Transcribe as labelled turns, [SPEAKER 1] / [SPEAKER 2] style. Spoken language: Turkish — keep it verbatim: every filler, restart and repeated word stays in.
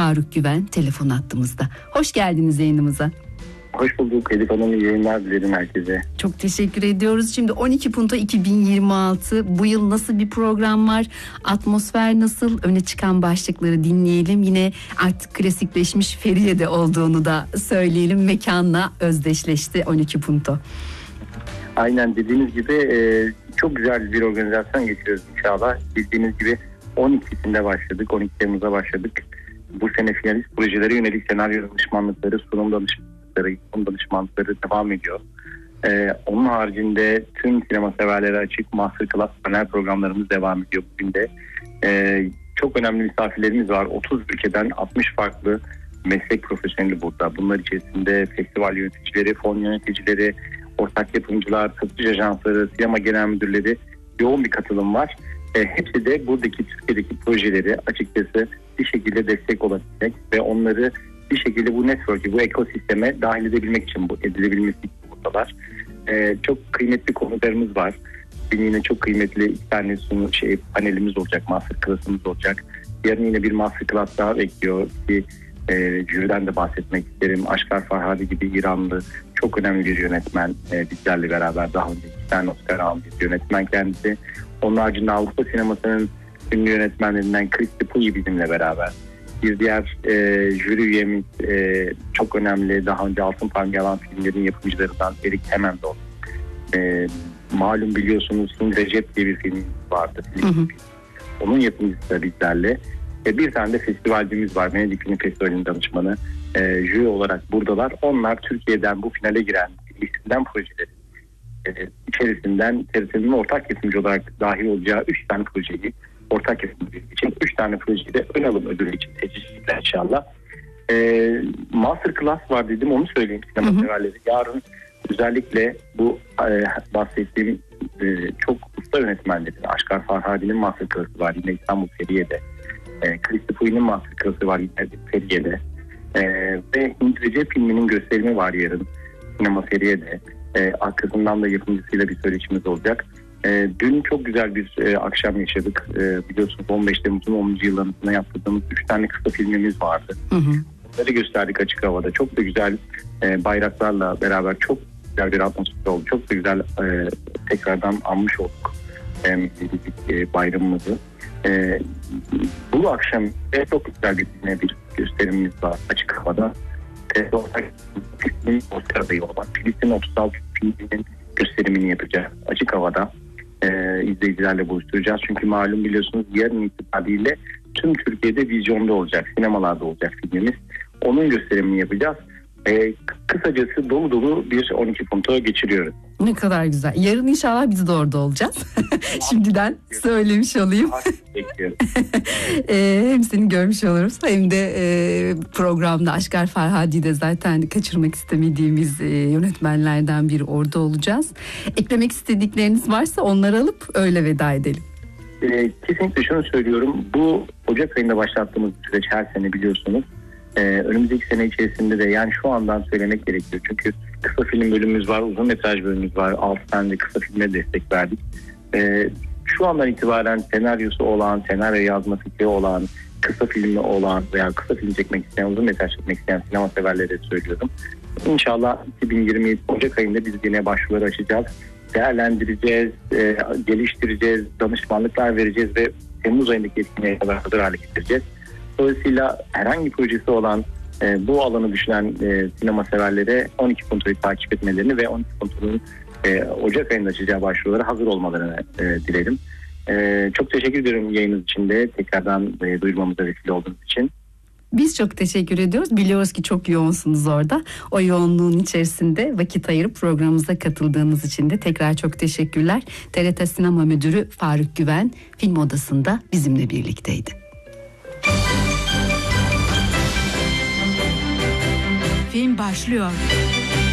[SPEAKER 1] Faruk Güven telefon hattımızda. Hoş geldiniz yayınımıza.
[SPEAKER 2] Hoş bulduk Elif Hanım, iyi yayınlar dilerim herkese.
[SPEAKER 1] Çok teşekkür ediyoruz. Şimdi on iki Punto iki bin yirmi altı, bu yıl nasıl bir program var? Atmosfer nasıl? Öne çıkan başlıkları dinleyelim. Yine artık klasikleşmiş Feriye'de olduğunu da söyleyelim. Mekanla özdeşleşti on iki Punto.
[SPEAKER 2] Aynen dediğiniz gibi e, çok güzel bir organizasyon geçiriyoruz inşallah. Bildiğiniz gibi on ikisinde başladık, on iki Temmuz'da başladık. Bu sene finalist projelere yönelik senaryo danışmanlıkları, sunum danışmanlıkları, sunum danışmanlıkları devam ediyor. Ee, onun haricinde tüm sinema severlere açık Masterclass panel programlarımız devam ediyor bugün de. Ee, çok önemli misafirlerimiz var. otuz ülkeden altmış farklı meslek profesyoneli burada. Bunlar içerisinde festival yöneticileri, fon yöneticileri, ortak yapımcılar, satış ajansları, sinema genel müdürleri, yoğun bir katılım var. E, hepsi de buradaki Türkiye'deki projeleri açıkçası bir şekilde destek olabilecek ve onları bir şekilde bu network'e, bu ekosisteme dahil edebilmek için, bu edilebilmesi için buradalar. E, çok kıymetli konuklarımız var. Benim yine çok kıymetli iki tane sunu, şey, panelimiz olacak, masterclass'ımız olacak. Yarın yine bir masterclass daha bekliyor ki e, jüriden de bahsetmek isterim. Aşkar Farhadi gibi İranlı çok önemli bir yönetmen e, bizlerle beraber daha önce iki tane Oscar almış bir yönetmen kendisi. Onun haricinde Avrupa sinemasının ünlü yönetmenlerinden Christy Puyi bizimle beraber. Bir diğer e, jüri üyemiz e, çok önemli, daha önce Altın Palmiye alan filmlerin yapımcılarından Erik Hemendorf. E, malum biliyorsunuz Hint Recep diye bir film vardı. Hı hı. Onun yapımcısı da bizlerle. E, bir tane de festivalcimiz var. Venedik Film Festivali'nin danışmanı. E, jüri olarak buradalar. Onlar Türkiye'den bu finale giren listeden projeleri e, içerisinden T R T'nin ortak yapımcı olarak dahil olacağı üç tane projeyi ortak yapımcı için üç tane projeyi de ön alım ödülü için seçecekler inşallah. E, Masterclass var dedim, onu söyleyeyim sinema severleri. Yarın özellikle bu e, bahsettiğim e, çok usta yönetmenlerin, Aşkar Farhadi'nin Masterclass'ı var yine İstanbul Feriye'de. E, Christy Puyi'nin Masterclass'ı var yine Feriye'de. E, ve Hint Recep filminin gösterimi var yarın sinema Feriye'de. E, arkasından da yapımcısıyla bir söyleşimiz olacak. E, dün çok güzel bir e, akşam yaşadık. E, biliyorsunuz on beş Temmuz'un onuncu yıllarında yaptığımız üç tane kısa filmimiz vardı. Hı hı. Bunları gösterdik açık havada. Çok da güzel e, bayraklarla beraber çok güzel bir atmosfer oldu. Çok da güzel e, tekrardan anmış olduk e, e, bayramımızı. E, bu akşam e, çok güzel bir, bir gösterimimiz var açık havada. Filistin Oscar adayı olan Filistin otuz altı filminin gösterimini yapacağız açık havada. E, izleyicilerle buluşturacağız. Çünkü malum biliyorsunuz yarın itibariyle tüm Türkiye'de vizyonda olacak, sinemalarda olacak filmimiz. Onun gösterimini yapacağız. E, kısacası dolu dolu bir on iki Punto geçiriyoruz.
[SPEAKER 1] Ne kadar güzel. Yarın inşallah biz de orada olacağız. Şimdiden söylemiş olayım. e, hem seni görmüş oluruz hem de e, programda Aşkar Farhadi'yi de zaten kaçırmak istemediğimiz e, yönetmenlerden biri orada olacağız. Eklemek istedikleriniz varsa onları alıp öyle veda edelim.
[SPEAKER 2] E, kesinlikle şunu söylüyorum. Bu Ocak ayında başlattığımız süreç her sene biliyorsunuz. Ee, önümüzdeki sene içerisinde de yani şu andan söylemek gerekiyor. Çünkü kısa film bölümümüz var, uzun metraj bölümümüz var. altı tane de kısa filme destek verdik. Ee, şu andan itibaren senaryosu olan, senaryo yazma fikri olan, kısa filmi olan veya kısa film çekmek isteyen, uzun metraj çekmek isteyen sinema severlere söylüyorum. İnşallah iki bin yirmi Ocak ayında biz yine başvuruları açacağız. Değerlendireceğiz, e, geliştireceğiz, danışmanlıklar vereceğiz ve Temmuz ayındaki etkinliğe kadar hazır hale getireceğiz. Dolayısıyla herhangi projesi olan e, bu alanı düşünen e, sinema severlere on iki Punto'yu takip etmelerini ve on iki Punto'nun e, Ocak ayında açacağı başvurulara hazır olmalarını e, dilerim. E, çok teşekkür ediyorum yayınınız için de tekrardan e, duyurmamıza vesile olduğunuz için.
[SPEAKER 1] Biz çok teşekkür ediyoruz. Biliyoruz ki çok yoğunsunuz orada. O yoğunluğun içerisinde vakit ayırıp programımıza katıldığınız için de tekrar çok teşekkürler. T R T Sinema Müdürü Faruk Güven Film Odası'nda bizimle birlikteydi.
[SPEAKER 3] Film başlıyor.